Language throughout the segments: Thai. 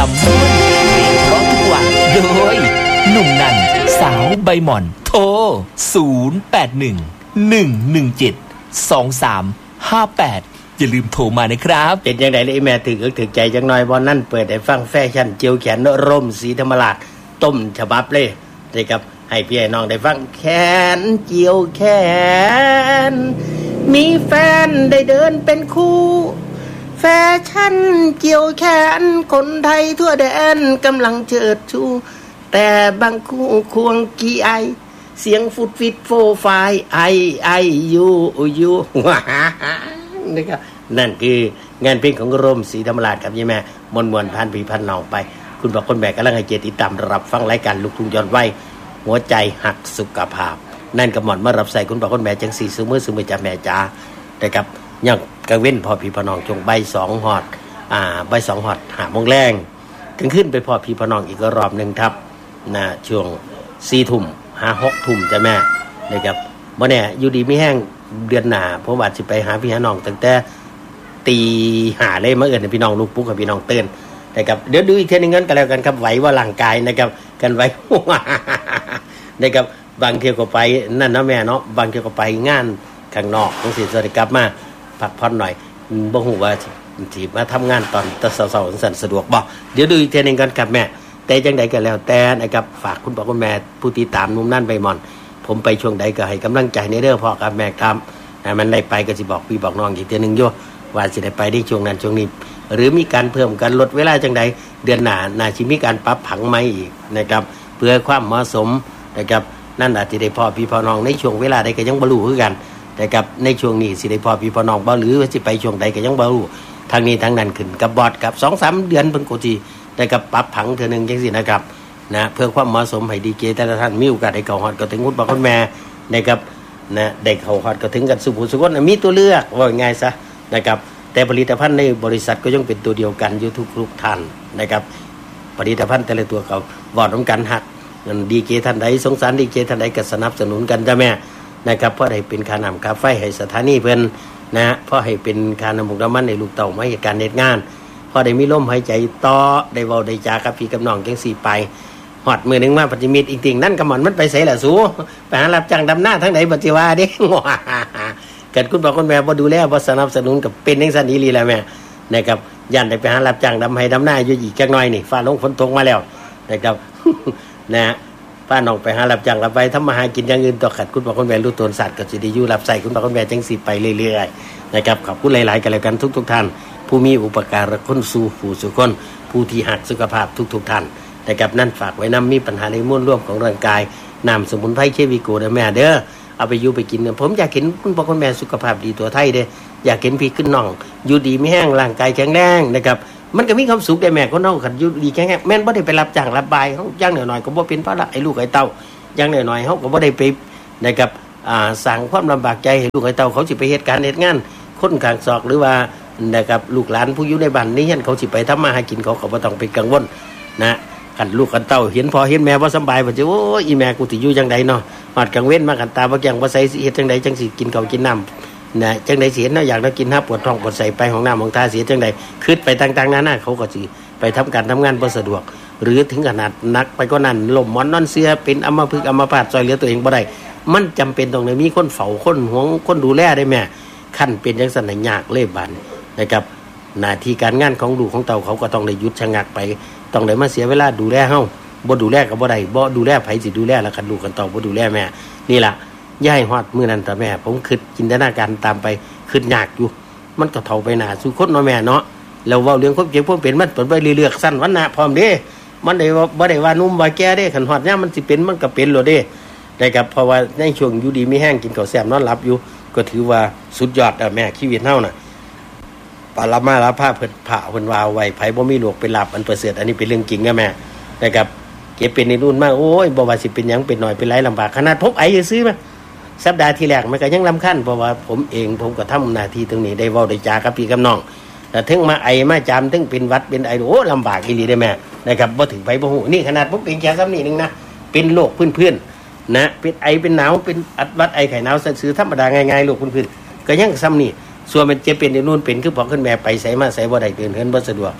ำม้วนเพลงเพราะทุกวันโดยหนุ่มนันสาวใบหม่อนโทร0811172358อย่าลืมโทรมานะครับเป็นยังไงเลยแม่ถึกอกถึกใจจังหน่อยบอลนั่นเปิดให้ฟังแฟชั่นเจียวแขนร่มสีธรรมราชต้มฉบับเลยนะครับให้พี่น้องได้ฟังแขนเจียวแขนมีแฟนได้เดินเป็นคู่แฟชั่นเจียวแขนคนไทยทั่วแดนกำลังเชิดชูแต่บางคู่ควงกี่ไอเสียงฟุดฟิตโฟไฟไอยูนะครับนั่นคืองานเพลงของร่มศรีธรรมราชครับยี่แม่มวนพันปีพันน้องไปคุณบอกคนแบกกำลังให้เกียรติตามรับฟังรายการลูกทุ่งย้อนวัยหัวใจหักสุขภาพนั่นกระหม่อมมารับใส่คุณบอกคนแม่จังสี่ซื้อมือจ่าแม่จ้านะครับยังกังเว้นพอพี่พน้องจงใบสองหอดใบสองหอดหาโมงแรงถึงขึ้นไปพอพี่พน้องอีกรอบหนึ่งครับนะช่วง4 ทุ่ม6 ทุ่มจ้าแม่นะครับเมื่อเนี่ยอยู่ดีไม่แห้งเดือนหนาเพราะว่าจะไปหาพี่หาน้องตั้งแต่ตีหาเลยมาเอิญพี่น้องลูกปุ๊กกับพี่น้องเตือนนะครับเดี๋ยวดูอีกเทนึงกันแล้วกันครับไหวว่าร่างกายนะครับกันไหวนะครับบางเที่ยวก็ไปนั่นนะแม่เนาะบางเที่ยวก็ไปงานข้างนอกต้องเสียสวัสดิกลับมาพักผ่อนหน่อยบ่ฮู้ว่าสิมาทำงานตอนเช้าๆสั่นสะดวกบ่เดี๋ยวดูอีกเทนึงกันครับแม่แต่จังใดก็แล้วแต่นะครับฝากคุณพ่อคุณแม่ผู้ติดตามนุ่มนั่นใบหม่อนผมไปช่วงใดก็ให้กำลังใจในเรื่องพ่อกับแม่ครับมันได้ไปก็สิบอกพี่บอกน้องอีกเทื่อนึงอยู่ว่าสิได้ไปได้ช่วงนั้นช่วงนี้หรือมีการเพิ่มการลดเวลาจังใดเดือนหน้าน่าสิมีการปรับผังใหม่อีกนะครับเพื่อความเหมาะสมนะครับนั่นอาจจะได้พ่อพี่พ่อน้องในช่วงเวลาใดก็ยังบ่รู้คือกันนะครับในช่วงนี้สิได้พ่อพี่พ่อน้องบ่หรือว่าสิไปช่วงใดก็ยังบ่รู้ทางนี้ทางนั้นขึ้นกับบอร์ดกับ 2-3 เดือนเพิ่นก็สิได้กับปรับผังเทื่อนึงจังซี่นะครับนะเพื่อความเหมาะสมให้ดีเจแต่ละท่านมีโอกาสได้เข้าฮอดก็ถึงคุณพ่อคุณแม่นะครับนะได้เข้าฮอดก็ถึงกันสุขสุขมีตัวเลือกว่าง่ายซะนะครับแต่ผลิตภัณฑ์ในบริษัทก็ยังเป็นตัวเดียวกันอยู่ทุกท่านนะครับผลิตภัณฑ์แต่ละตัวก็วอดร่วมกันหักเงินดีเจท่านใดสงสารดีเจท่านใดก็สนับสนุนกันจ้ะแม่นะครับเพราะให้เป็นค่าน้ำค่าไฟให้สถานีเพิ่นนะเพราะให้เป็นค่าน้ำมันน้ำมันในลูกเต่ามาเหตุการณ์เหตุงานพอได้มีลมหายใจต่อได้เว้าได้จากับพี่กับน้องจังซี่ไปฮอดมื้อนึงมาปฏิมิตรอีกติ่งนั่นก็หม่อนมันไปไสล่ะสูไปหารับจ้างดำนาทั้งไหนบ่สิว่าเด้เกิดคุณพ่อคุณแม่บ่ดูแลบ่สนับสนุนกับเป็นจังซั่นอีหลีแหละแม่นะครับย่านได้ไปหารับจ้างดำให้ดำนาอยู่อีกจักหน่อยนี่ฟ้าลงฝนตกมาแล้วนะครับนะป้าน้องไปหารับจ้างรับไปทำมาหากินอย่างอื่นต่อขัดคุณพ่อคุณแม่รู้ตนสัตว์ก็สิได้อยู่รับใส่คุณพ่อคุณแม่จังสิไปเรื่อยๆนะครับขอบคุณหลายๆกันแล้วกันทุกท่านผู้มีอุปการะคุณสู่ผู้สู่คนผู้ที่หักสุขภาพทุกท่านนะครับนั่นฝากไว้นำมีปัญหาในม้วนร่วมของร่างกายน้ำสมุนไพรเควิโกนะแม่เด้อเอาไปอยู่ไปกินผมอยากเห็นคุณพ่อคุณแม่สุขภาพดีตัวไทยเด้อยากเห็นพี่ขึ้นน้องอยู่ดีไม่แห้งร่างกายแข็งแรงนะครับมันก็มีความสุขได้แม่คนเฮาคันอยู่ดีแข็งแรงแม่นบ่ได้ไปรับจ้างรับบายเฮาอย่างน้อยๆก็บ่เป็นภาระไอ้ลูกไอ้เต้าอย่างน้อยๆเฮาก็บ่ได้ไปนะครับสร้างความลำบากใจให้ลูกไอ้เต้าเขาสิไปเฮ็ดการเฮ็ดงานคนข้างศอกหรือว่านะครับลูกหลานผู้อยู่ในบ้านนี้เห็นเขาสิไปทำมาหากินเขาก็บ่ต้องไปกังวลนะกันลูกกันเต้าเห็นพอเห็นแม่บ่สบายบ่สิโอ้ยอีแม่กูสิอยู่จังได๋เนาะฮอดกลางเว้นมากันตาบ่แกงบ่ใส่สิเฮ็ดจังได๋จังสิกินข้าวกินน้ำนะจังได๋สิเห็นเนาะอยากได้กินหาปวดท้องปวดไส้ไปห้องน้ำห้องท่าสิจังได๋คิดไปต่างๆนานาเขาก็สิไปทำการทำงานบ่สะดวกหรือถึงขนาดหนักไปกว่านั้นล้มหมอนนอนเสียเป็นอัมพฤกษ์อัมพาตช่วยเหลือตัวเองบ่ได้มันจำเป็นต้องได้มีคนเฝ้าคนห่วงคนดูแลได้แม่คั่นเป็นจังซั่นน่ะยากเลยบัดนะครับหน้าที่การงานของลูกของเต้าเขาก็ต้องได้หยุดชะงักไปต้องได้มาเสียเวลาดูแลเฮาบ่ดูแลก็บ่ได้บ่ดูแลไผสิดูแลแล้วคันลูกกันเต้าบ่ดูแลแม่นี่ล่ะย่ายฮอดมื้อนั้นตาแม่ผมคิดจินตนาการตามไปคิดยากอยู่มันก็เฒ่าไปหน้าสู่คนเนาะแม่เนาะแล้วเว้าเรื่องความเจ็บความเป็นมันเปิดไปเรื่อยๆสั้นวันหน้าพร้อมเด้มันได้บ่ได้ว่านุ่มว่าแก่เด้คันฮอดยามมันสิเป็นมันก็เป็นโลดเด้ได้ครับเพราะว่าในช่วงอยู่ดีมีแห้งกินข้าวแซ่บนอนหลับอยู่ก็ถือว่าสุดยอดแม่ชีวิตเฮาน่ะปาลมาลาผ้าเพิ่นผ้าเพิ่นวาวไว้ไผบ่มีโรคเป็นลาภอันประเสริฐอันนี้เป็นเรื่องจริงนะแม่นะครับเก็บเป็นในรุ่นมากโอ้ยบ่ว่าสิเป็นหยังเป็นน้อยเป็นไรลำบากขนาดผมไอซื้อมาสัปดาห์ที่แรกมันก็ยังรำคาญเพราะว่าผมก็ทำหน้าที่ตรงนี้ได้เว้าได้จากับพี่กับน้องแต่ถึงมาไอมาจามถึงเป็นหวัดเป็นไอโอ้ลำบากอีหลีได้แม่นะครับบ่ถึงไผบ่ฮู้นี่ขนาดผมเป็นแค่ซ้ำนี่นึงนะเป็นโรคพื้นๆนะเป็นไอเป็นหนาวเป็นอัดวัดไอไข้หนาวซื่อธรรมดาง่ายๆโรคพื้นๆก็ยังซ้ำนี่ส่วนมันจะเป็นในนู่นเป็นคือพอขึ้นแม่ไปไสมาไสบ่ได้เดินเหินบ่สะดวก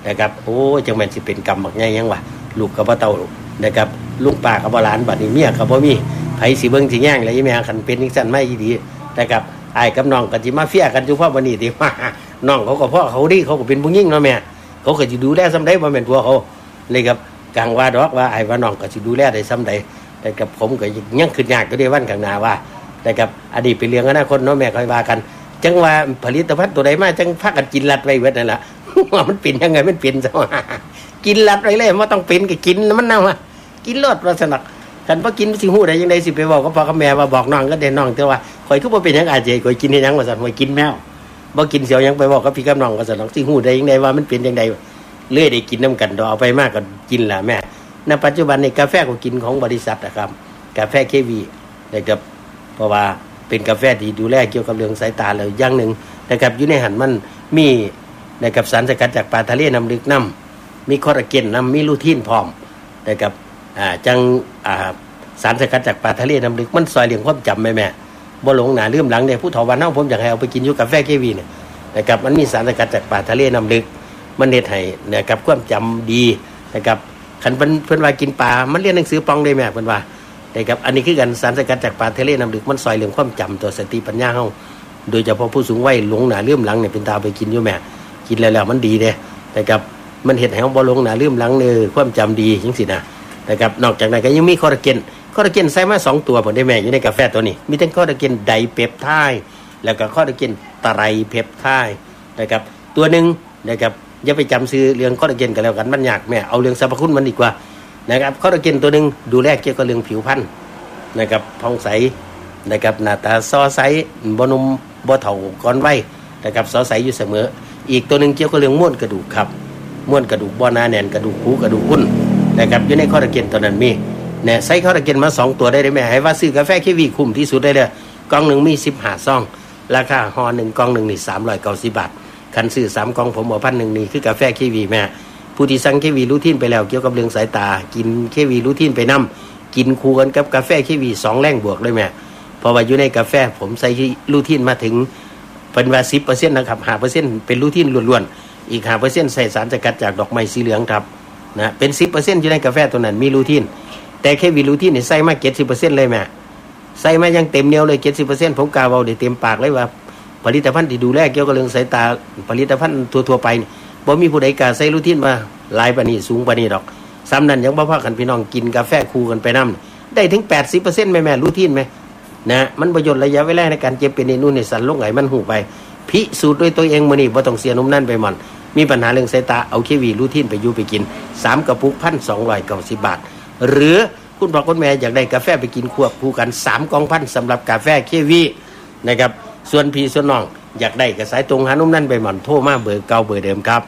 นะครับโอ้จังแม่นสิเป็นกรรมบักใหญ่ยังวะลูกกับบ่เต้านะครับลูกป้ากับบ่หลานบัดนี้เมียกับบ่มีไผสิเบิ่งสิแย่งแล้วอีแม่คันเป็นจังซั่นมาอีดีนะครับอ้ายกับน้องก็สิมาเฟียกันอยู่เพราะวันนี้ติว่าน้องเขาก็พ่อเขาดีเขาก็เป็นผู้หญิงเนาะแม่เขาก็สิดูแลซำใดบ่แม่นผัวเขาเลยครับกลางว่าดอกว่าอ้ายว่าน้องก็สิดูแลได้ซำใดแต่กับผมก็ยังคิดยากก็ได้วันข้างหน้าว่านะครับอดีตเป็นเรื่องอนาคตเนาะแม่ค่อยว่ากันจังว่าผลิตภัณฑ์ตัวใดมาจังพากันกินลัดไว้เบิดนั่นล่ะว่ามันเป็นยังไงมันเป็นซะกินลัดไว้เลยบ่ต้องเป็นก็กินมันนำกินรสว่าซั่นน่ะคันบ่กินสิฮู้ได้จังได๋สิไปเว้ากับพ่อกับแม่ว่าบอกน้องก็ได้น้องแต่ว่าข่อยคือบ่เป็นหยังอาเจข่อยกินเฮ็ดหยังว่าซั่นข่อยกินแมวบ่กินเสียวหยังไปเว้ากับพี่กับน้องว่าซั่นสิฮู้ได้จังได๋ว่ามันเป็นจังได๋เลื่อยได้กินนํกันดอกเอาไปมากก็กินล่ะแม่ณปัจจุบันนี้กาแฟก็กินของบริษัทนะครับกาแฟ KV นะครับเพราะว่าเป็นกาแฟที่ดูแลเกี่ยวกับเรื่องสายตาแล้วอย่างนึงนะครับอยู่ในหันมันมีนะครับสารสกัดจากปลาทะเลน้ำลึกน้ำมีคอลลาเจนน้ำมีลูทีนพร้อมนะครับจังสารสกัดจากปลาทะเลน้ำลึกมันซอยเลี้ยงความจำแม่บ่หลงหน้าลืมหลังเนี่ยผู้เฒ่าวันเฮาผมอยากให้เอาไปกินอยู่กาแฟ KV เนี่ยนะครับมันมีสารสกัดจากปลาทะเลน้ำลึกมันเฮ็ดให้นะครับความจำดีนะครับคันเพิ่นว่ากินปลามันเรียนหนังสือปองได้แม่เพิ่นว่านะครับอันนี้คือกันสารสกัดจากปลาทะเลน้ำลึกมันซอยเรื่องความจำตัวสติปัญญาเฮาโดยเฉพาะผู้สูงวัยหลงหน้าลืมหลังเนี่ยเป็นตาไปกินอยู่แม่กินแล้วมันดีเด้นะครับมันเฮ็ดให้เฮาบ่หลงหน้าลืมหลังเนี่ยความจำดีจังซี่นะครับนอกจากนั้นก็ยังมีคอลลาเจนใส่มา2ตัวผมได้แม่อยู่ในกาแฟตัวนี้มีทั้งคอลลาเจนไดเปปไทด์แล้วก็คอลลาเจนไตรเพปไทด์นะครับตัวนึงนะครับอย่าไปจำชื่อเรื่องคอลลาเจนกันแล้วกันมันยากแม่เอาเรื่องสรรพคุณมันดีกว่านะครับคอลลาเจนตัวนึงดูแลเกี่ยวกับเรื่องผิวพรรณนะครับผ่องใสนะครับหน้าตาซอใสบ่นุ่มบ่เฒ่าก่อนวัยนะครับซอใสอยู่เสมออีกตัวนึงเกี่ยวกับเรื่องม้วนกระดูกครับม้วนกระดูกบ่หนาแน่นกระดูกหูกระดูกอุ่นนะครับอยู่ในคอลลาเจนตัวนั้นมีเนี่ยใส่คอลลาเจนมา2ตัวได้แม่ให้ว่าซื้อกาแฟ KV คุ้มที่สุดได้เลยกล่องนึงมี15ซองราคาห่อนึงกล่องนึงนี่390 บาทคันซื้อ3กล่องผมเอา1,000นี่คือกาแฟ KV แม่ผู้ที่สั่ง KV รูทีนไปแล้วเกี่ยวกับเรื่องสายตากิน KV รูทีนไปนำกินคู่กันกับกาแฟ KV 2แรงบวกเลยแม่เพราะว่าอยู่ในกาแฟผมใส่รูทีนมาถึงเป็นว่า 10% นะครับ 5% เป็นรูทีนล้วนๆอีก 5% ใส่สารสกัดจากดอกไม้สีเหลืองครับนะเป็น 10% อยู่ในกาแฟตัวนั้นมีรูทีนแต่แค่วีรูทีนนี่ใส่มา 70% เลยแม่ใส่มายังเต็มเหนียวเลย 70% ผมกล้าเว้าได้เต็มปากเลยว่าผลิตภัณฑ์ที่ดูแลเกี่ยวกับเรื่องสายตาผลิตภัณฑ์ทั่วๆไปนี่บ่มีผู้ใดกล้าใส่รูทีนมาหลายปานนี้สูงปานนี้ดอกซ้ำนั้นยังบ่พากันพี่น้องกินกาแฟคู่กันไปนำได้ถึง 80% แม่รูทีนแม่นะมันประโยชน์ระยะเวลาในการเจ็บเป็นนู่นนี่สั่นลงไหลมันหูไปพิสูจน์ด้วยตัวเองมื้อนี้บ่ต้องเสียนมนั่นไปหม่อนมีปัญหาเรื่องสายตาเอา KV รูทีนไปอยู่ไปกิน3กระปุก 1,290 บาทหรือคุณพ่อคุณแม่อยากได้กาแฟไปกินควบคู่กัน3กล่องพันสำหรับกาแฟ KV นะครับส่วนพี่ส่วนน้องอยากได้ก็สายตรงหานมนั่นไปหม่อนโทรมาเบอร์เก่าเบอร์เดิมครับ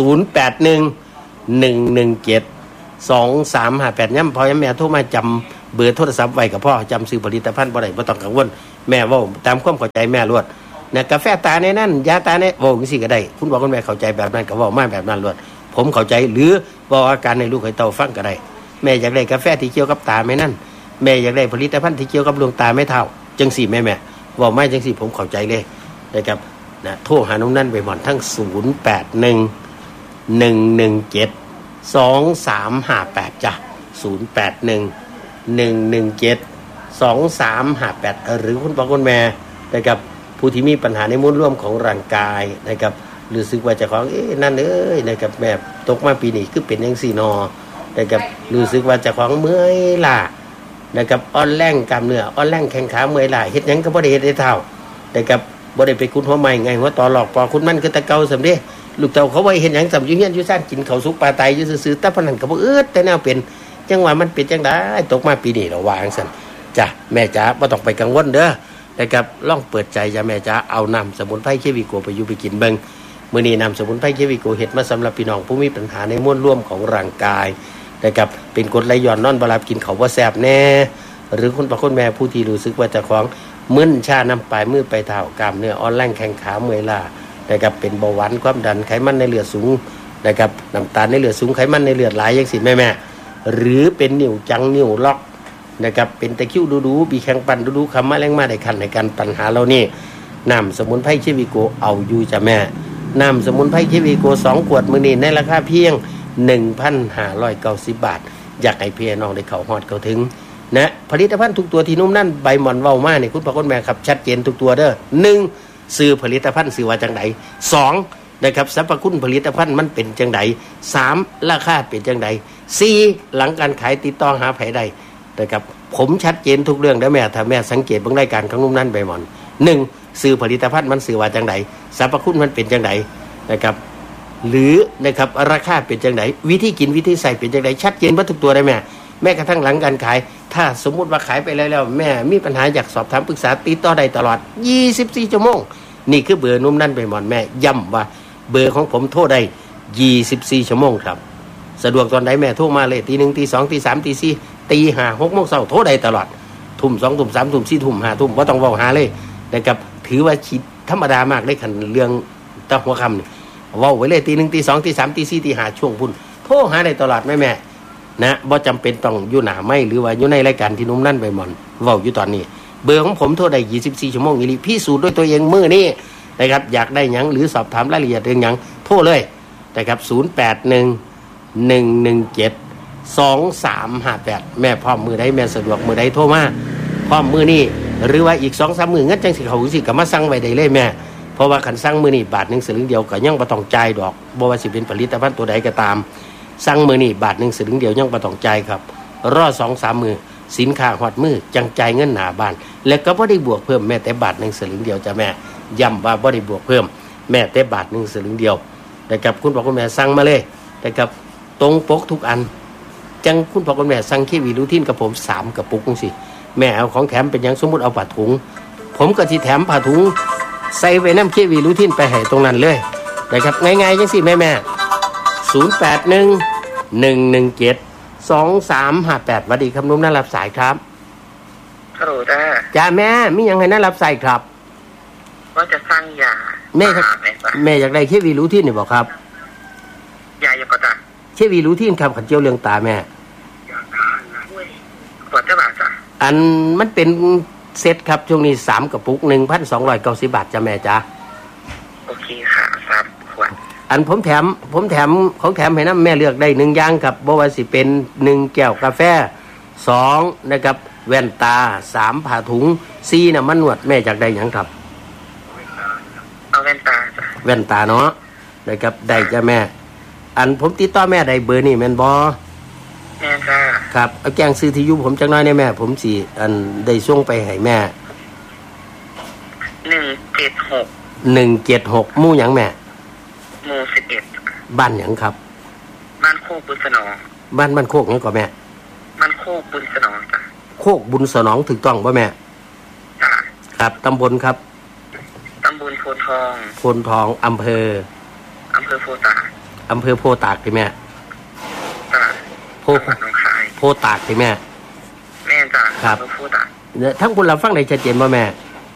0811172358ย้ำพอย้ำแม่โทรมาจำเบอร์โทรศัพท์ไว้กับพ่อจำซื้อผลิตภัณฑ์บ่ได้บ่ต้องกังวลแม่เว้าตามความเข้าใจแม่รวดนะกาแฟตาในนั้นยาตาในเว้าจังซี่ก็ได้คุณบอกคุณแม่เข้าใจแบบนั้นก็เว้ามาแบบนั้นรวดผมเข้าใจหรือบอกอาการในลูกให้เต้าฟังก็ได้แม่อยากได้กาแฟที่เกี่ยวกับตาแม่นั่นแม่อยากได้ผลิตภัณฑ์ที่เกี่ยวกับดวงตาไม่เท่าจังสี่แม่เว้ามาจังสี่ผมเข้าใจเลยนะครับนะโทรหาน้องนั่นไปหม่อนทั้ง0811172358จ้ะ0811172358หรือคุณพ่อคุณแม่นะครับผู้ที่มีปัญหาในมวลรวมของร่างกายนะครับรู้สึกว่าเจ้าของนั่นนะครับแม่ตกมาปีนี้คือเป็นจังซี่นอนะครับรู้สึกว่าเจ้าของเมื่อยล้านะครับอ่อนแรงกล้ามเนื้ออ่อนแรงแข้งขาเมื่อยล้าเฮ็ดหยังก็บ่ได้เฮ็ดได้เท่านะครับบ่ได้ไปขุดหัวใหม่ไงหัวตอหลอกปอคุณมันคือตะเกาสำเด้ลูกเต้าเขาไว้เฮ็ดหยังสำอยู่เฮียนอยู่ซ่านกินข้าวสุกปลาไตอยู่ซื่อๆแต่พนันก็บ่แต่แนวเป็นจังว่ามันเป็นจังได๋ตกมาปีนี้เราวางซั่นจ้ะแม่จ๋าบ่ต้องไปกังวลเด้อนะครับลองเปิดใจจ้ะแม่จ๋าเอาน้ำสมุนไพร KV Go ไปอยู่ไปกินเบิ่งมื้อนี้น้ำสมุนไพร KV Go เฮ็ดมาสำหรับพี่น้องผู้มีปัญหาในมวลรวมของร่างกายนะครับเป็นกรดไหลย้อนนอนบ่หลับกินข้าวบ่แซ่บแน่หรือคุณพ่อคุณแม่ผู้ที่รู้สึกว่าเจ้าของมึนชาน้ำปลายมือไปเท้ากล้ามเนื้ออ่อนแรงแข้งขาเมื่อยล้านะครับเป็นเบาหวานความดันไขมันในเลือดสูงนะครับน้ำตาลในเลือดสูงไขมันในเลือดหลายจังซี่แม่หรือเป็นนิ้วจังนิ้วล็อกนะครับเป็นตะคริวดูบีแข็งปั่นดูคำมาแรงมาได้คันในการปัญหาเรานี่น้ำสมุนไพร KV Go เอาอยู่จ้ะแม่น้ำสมุนไพรเควีโก2ขวดมื้อนี้ในราคาเพียง 1,590 บาทอยากให้พี่น้องได้เข้าฮอดเข้าถึงนะผลิตภัณฑ์ทุกตัวที่นุ่มนั่นใบหม่อนเว้ามานี่คุณพ่อคุณแม่ครับชัดเจนทุกตัวเด้อ1ซื้อผลิตภัณฑ์ซื้อว่าจังได2นะครับสรรพคุณผลิตภัณฑ์มันเป็นจังได3ราคาเป็นจังได4หลังการขายติดต่อหาไผได้นะครับผมชัดเจนทุกเรื่องเด้อแม่ถ้าแม่สังเกตเบิ่งรายการของนุ่มนั่นใบหม่อน1ซื้อผลิตภัณฑ์มันซื้อว่าจังไดสรรพคุณมันเป็นจังไดนะครับหรือนะครับราคาเป็นจังไดวิธีกินวิธีใส่เป็นจังไดชัดเจนว่าทุกตัวได้แม่กระทั่งหลังการขายถ้าสมมุติว่าขายไปแล้วแม่มีปัญหาอยากสอบถามปรึกษาติดต่อได้ตลอด24ชั่วโมงนี่คือเบอร์นุ่มนั่นใบหม่อนแม่ย้ำว่าเบอร์ของผมโทรได้24ชั่วโมงครับสะดวกตอนไหนแม่โทรมาเลยตี 1ตี 2ตี 3ตี 4ตี 5 6 โมงเช้าโทรได้ตลอดทุ่ม2ทุ่ม3ทุ่ม4ทุ่ม5ทุ่มบ่ต้องเว้าหาเลยนะครับถือว่าธรรมดามากเลยคันเรื่องตะหัวค่ำนี่เว้าไว้เลยตี 1ตี 2ตี 3ตี 4ตี 5ช่วงพุ่นโทรหาได้ตลอดแม่นะบ่จำเป็นต้องอยู่หน้าไม้หรือว่าอยู่ในรายการที่นุ่มนั่นใบหม่อนเว้าอยู่ตอนนี้เบอร์ของผมโทรได้24ชั่วโมงอีหลีพิสูจน์ด้วยตัวเองมื้อนี้นะครับอยากได้หยังหรือสอบถามรายละเอียดเรื่องหยังโทรเลยนะครับ0811172358แม่พร้อมมือใดแม่สะดวกมือใดโทรมาพร้อมมือนี้หรือว่าอีก 2-3 มื้องั้นจังสิเขาสิก็มาสั่งไว้ได้เลยแม่เพราะว่าคันสั่งมื้อนี้บาทนึงสลึงเดียวก็ยังบ่ต้องจ่ายดอกบ่ว่าสิเป็นผลิตภัณฑ์ตัวใดก็ตามสั่งมื้อนี้บาทนึงสลึงเดียวยังบ่ต้องจ่ายครับรอ 2-3 มื้อสินค้าฮอดมือจังจ่ายเงินหน้าบ้านแล้วก็บ่ได้บวกเพิ่มแม้แต่บาทนึงสลึงเดียวจ้ะแม่ย้ำว่าบ่ได้บวกเพิ่มแม้แต่บาทนึงสลึงเดียวนะครับคุณพ่อคุณแม่สั่งมาเลยนะครับตรงปกทุกอันจังคุณพ่อคุณแม่สั่งเควีรูทีนกับผม3กระปุกจังซี่แม่เอาของแถมเป็นหยังสมมุติเอาผ้าถุงผมก็สิแถมผ้าถุงใส่ไว้น้ำเควีรูทีนไปให้ตรงนั้นเลยนะครับง่ายๆจังซี่แม่0811172358สวัสดีครับนุ่มน่ารับสายครับฮัลโหลจ้าแม่มีหยังให้น่ารับสายครับว่าจะสร้างยาแม่อยากได้เควีรูทีนนี่บ่ครับยาอย่างก็จ้ะเควีรูทีนครับขันเจียวเรื่องตาแม่ขวดเท่าไหร่จ้ะอันมันเป็นเซตครับช่วงนี้3กระปุก 1,290 บาทจ้ะแม่จ้าโอเคค่ะ3ขวดอันผมแถมของแถมให้น้ำแม่เลือกได้1อย่างครับบ่ว่าสิเป็น1แก้วกาแฟ2นะครับแว่นตา3ผ้าถุง4น้ำมันนวดแม่อยากได้หยังครับเอาแว่นตาจ้ะแว่นตาเนาะนะครับได้จ้ะแม่อันผมติดต่อแม่ได้เบอร์นี่แม่นบ่แม่จ้ะครับเอาแจ้งซื้อที่อยู่ผมจักหน่อยได้แม่ผมสิอันได้ส่งไปให้แม่176หมู่หยังแม่หมู่11 บ้านหยังครับบ้านโคกบุญสนองบ้านโคกหยังก่อแม่บ้านโคกบุญสนองจ้ะโคกบุญสนองถูกต้องป่ะแม่จ้ะครับตำบลครับตำบลโพนทองอำเภอโพตากที่แม่จ้ะโพตากที่แม่จ้ะครับโพตากทั้งคนเราฟังได้ชัดเจนป่ะแม่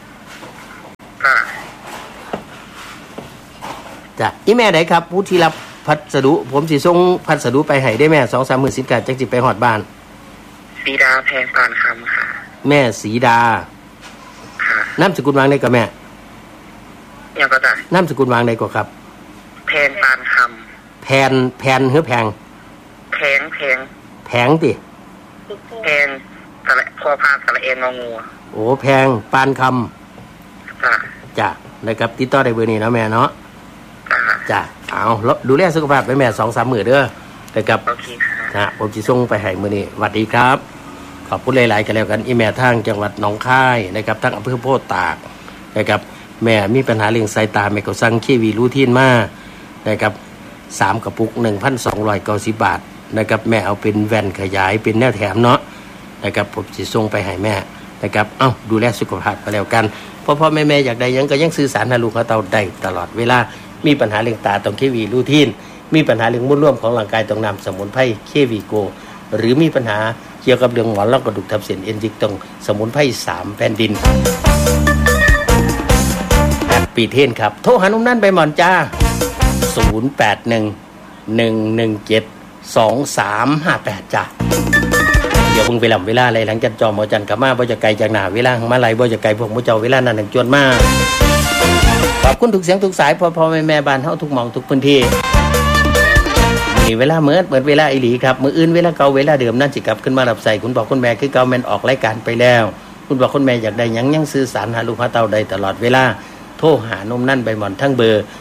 จ้ะอีแม่ไหนครับผู้ที่รับพัสดุผมสิส่งพัสดุไปให้ได้แม่ 2-3 มื้อสิกะจังสิไปฮอดบ้านสีดาแพงปานคำค่ะแม่สีดาค่ะนามสกุลวางได้ก็แม่ยังก็ได้นามสกุลวางได้ก็ครับแพงปานคำแพนหรือแพงแพงติแพงสระพอพานสระเอ็นงองูโอ้แพงปานคำจ้ะนะครับติดต่อได้เบอร์นี้นะแม่เนาะจ้ะเอาดูแลสุขภาพไปแม่ 2-3 มื้อเด้อนะครับโอเคค่ะผมสิส่งไปให้มื้อนี้สวัสดีครับขอบคุณหลายๆกันแล้วกันอีแม่ทางจังหวัดหนองคายนะครับทางอำเภอโพธิ์ตากนะครับแม่มีปัญหาเรื่องสายตาแม่ก็สั่งเควีรูทีนมานะครับ3กระปุก 1,290 บาทนะครับแม่เอาเป็นแว่นขยายเป็นแนวแถมเนาะนะครับผมสิส่งไปให้แม่นะครับดูแลสุขภาพไปแล้วกันพ่อแม่อยากได้ยังก็ยังสื่อสารหาลูกเขาเต้าได้ตลอดเวลามีปัญหาเรื่องตาต้องเควีรูทีนมีปัญหาเรื่องมดร่วมของร่างกายต้องนำสมุนไพรเควีโกหรือมีปัญหาเกี่ยวกับเรื่องหมอนรองกระดูกทับเส้นเอ็นยึกต้องสมุนไพร3แผ่นดินปีเทนครับโทรหานุ่มนั่นไปหมอนจ้า0811172358จ้าเดี๋ยวเพิ่งไปลำเวลาอะไรหลังจากจอมหมอจันกลับมาบ่จะไกลจากหน้าเวลาของมาลายบ่จะไกลพวกหมู่เจ้าเวลานั้นถึงจวนมากขอบคุณทุกเสียงทุกสายพ่อแม่บ้านเฮาทุกหม่องทุกพื้นที่นี่เวลาเปิดเวลาอีหลีครับมื้ออื่นเวลาเก่าเวลาเดิมนั่นสิกลับขึ้นมารับใส่คุณบอกคุณแม่คือเก่าแม่นออกรายการไปแล้วคุณบอกคุณแม่อยากได้หยังสื่อสารหาลูกหาเต้าได้ตลอดเวลาโทรหานมนั่นใบหม่อนทั้งเบอร์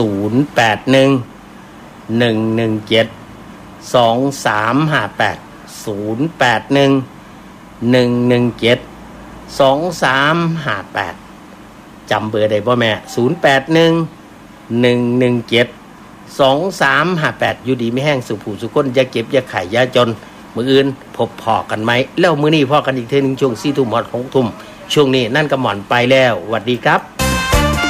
081-117-2358 จำเบอร์ได้บ่แม่081-117-2358อยู่ดีไม่แห้งสุผู้สุคนอย่าเก็บอย่าไข่อย่าจนมื้ออื่นพบพอกันไหมแล้วมื้อนี้พอกันอีกเทื่อนึงช่วง 4 ทุ่ม 6 ทุ่มช่วงนี้นั่นก็หม่อนไปแล้วสวัสดีครับ